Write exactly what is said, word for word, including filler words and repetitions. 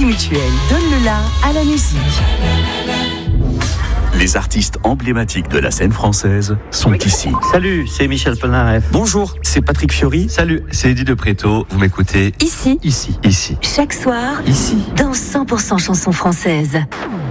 Crédit Mutuel, donne le la à la musique. Les artistes emblématiques de la scène française sont ici. Salut, c'est Michel Polnareff. Bonjour, c'est Patrick Fiori. Salut, c'est Eddie de Préto. Vous m'écoutez Ici, ici, ici, chaque soir, ici. dans cent pour cent chansons françaises.